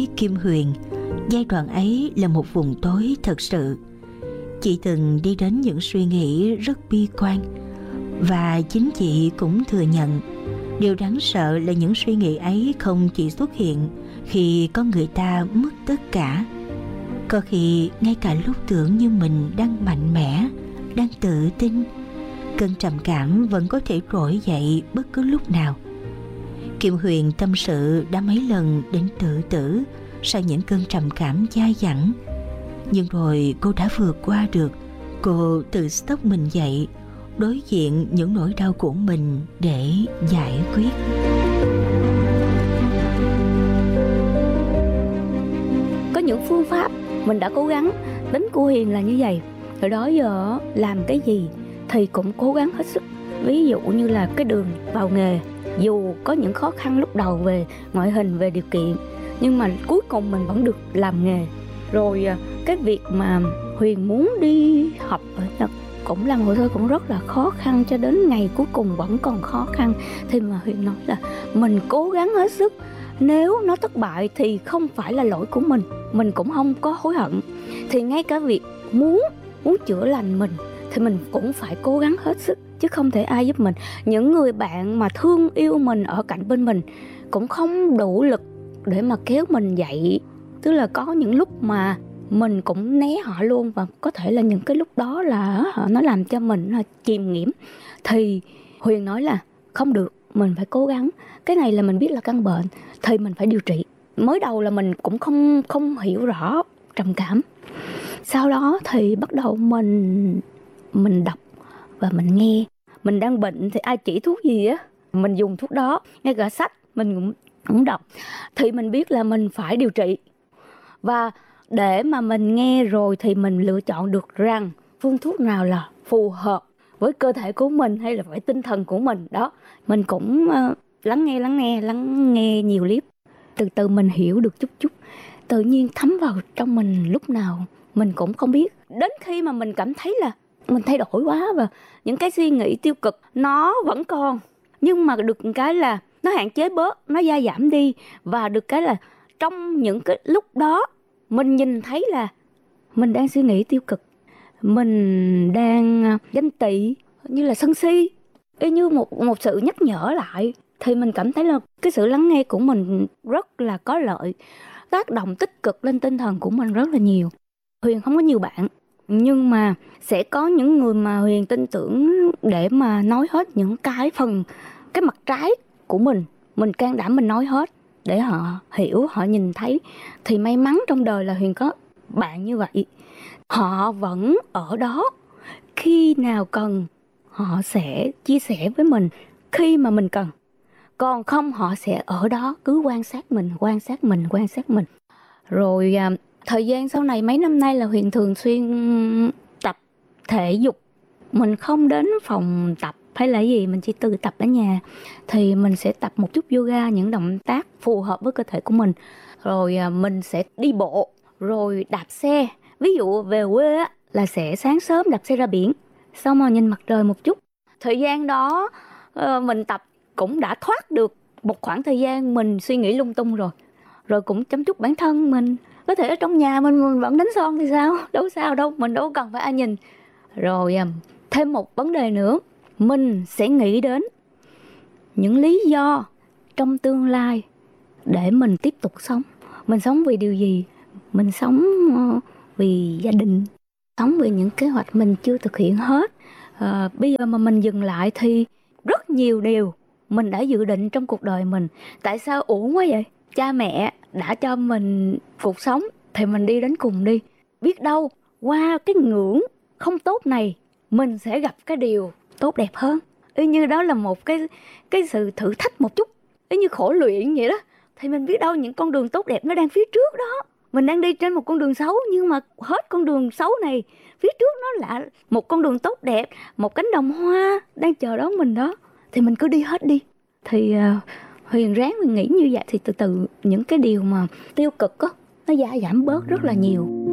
với Kim Huyền, giai đoạn ấy là một vùng tối thật sự. Chị từng đi đến những suy nghĩ rất bi quan, và chính chị cũng thừa nhận điều đáng sợ là những suy nghĩ ấy không chỉ xuất hiện khi con người ta mất tất cả. Có khi ngay cả lúc tưởng như mình đang mạnh mẽ, đang tự tin, cơn trầm cảm vẫn có thể trỗi dậy bất cứ lúc nào. Kim Huyền tâm sự đã mấy lần đến tự tử sau những cơn trầm cảm dai dẳng. Nhưng rồi cô đã vượt qua được. Cô tự xốc mình dậy, đối diện những nỗi đau của mình để giải quyết. Có những phương pháp mình đã cố gắng. Tính của Huyền là như vậy. Từ đó giờ làm cái gì thì cũng cố gắng hết sức. Ví dụ như là cái đường vào nghề, dù có những khó khăn lúc đầu về ngoại hình, về điều kiện, nhưng mà cuối cùng mình vẫn được làm nghề. Rồi cái việc mà Huyền muốn đi học ở Nhật cũng là một thứ cũng rất là khó khăn, cho đến ngày cuối cùng vẫn còn khó khăn. Thì mà Huyền nói là mình cố gắng hết sức. Nếu nó thất bại thì không phải là lỗi của mình cũng không có hối hận. Thì ngay cả việc muốn chữa lành mình thì mình cũng phải cố gắng hết sức, chứ không thể ai giúp mình. Những người bạn mà thương yêu mình ở cạnh bên mình cũng không đủ lực để mà kéo mình dậy. Tức là có những lúc mà mình cũng né họ luôn, và có thể là những cái lúc đó là nó làm cho mình chìm nghiễm. Thì Huyền nói là không được, mình phải cố gắng. Cái này là mình biết là căn bệnh thì mình phải điều trị. Mới đầu là mình cũng không hiểu rõ trầm cảm. Sau đó thì bắt đầu mình đọc và mình nghe. Mình đang bệnh thì ai chỉ thuốc gì á, mình dùng thuốc đó. Ngay cả sách mình cũng đọc. Thì mình biết là mình phải điều trị. Và để mà mình nghe rồi thì mình lựa chọn được rằng phương thuốc nào là phù hợp với cơ thể của mình hay là với tinh thần của mình đó. Mình cũng lắng nghe nhiều clip. Từ từ mình hiểu được chút, tự nhiên thấm vào trong mình, lúc nào mình cũng không biết. Đến khi mà mình cảm thấy là mình thay đổi quá và những cái suy nghĩ tiêu cực nó vẫn còn, nhưng mà được cái là nó hạn chế bớt, nó gia giảm đi. Và được cái là trong những cái lúc đó mình nhìn thấy là mình đang suy nghĩ tiêu cực, mình đang ganh tị, như là sân si, như một sự nhắc nhở lại. Thì mình cảm thấy là cái sự lắng nghe của mình rất là có lợi, tác động tích cực lên tinh thần của mình rất là nhiều. Huyền không có nhiều bạn, nhưng mà sẽ có những người mà Huyền tin tưởng để mà nói hết những cái mặt trái của mình can đảm mình nói hết để họ hiểu, họ nhìn thấy. Thì may mắn trong đời là Huyền có bạn như vậy. Họ vẫn ở đó, khi nào cần họ sẽ chia sẻ với mình khi mà mình cần, còn không họ sẽ ở đó cứ quan sát mình. Rồi thời gian sau này, mấy năm nay là Huyền thường xuyên tập thể dục. Mình không đến phòng tập hay là gì, mình chỉ tự tập ở nhà. Thì mình sẽ tập một chút yoga, những động tác phù hợp với cơ thể của mình. Rồi mình sẽ đi bộ, rồi đạp xe. Ví dụ về quê á, là sẽ sáng sớm đạp xe ra biển, xong rồi nhìn mặt trời một chút. Thời gian đó mình tập cũng đã thoát được một khoảng thời gian mình suy nghĩ lung tung rồi. Rồi cũng chăm chút bản thân mình. Có thể ở trong nhà mình vẫn đánh son thì sao? Đâu sao đâu, mình đâu cần phải ai nhìn. Rồi thêm một vấn đề nữa, mình sẽ nghĩ đến những lý do trong tương lai để mình tiếp tục sống. Mình sống vì điều gì? Mình sống vì gia đình, sống vì những kế hoạch mình chưa thực hiện hết. Bây giờ mà mình dừng lại thì rất nhiều điều mình đã dự định trong cuộc đời mình. Tại sao uổng quá vậy? Cha mẹ đã cho mình cuộc sống thì mình đi đến cùng đi. Biết đâu qua cái ngưỡng không tốt này mình sẽ gặp cái điều tốt đẹp hơn. Y như đó là một cái sự thử thách một chút, y như khổ luyện vậy đó. Thì mình biết đâu những con đường tốt đẹp nó đang phía trước đó. Mình đang đi trên một con đường xấu, nhưng mà hết con đường xấu này, phía trước nó là một con đường tốt đẹp, một cánh đồng hoa đang chờ đón mình đó. Thì mình cứ đi hết đi. Thì Huyền ráng mình nghĩ như vậy thì từ từ những cái điều mà tiêu cực á, nó giảm bớt rất là nhiều.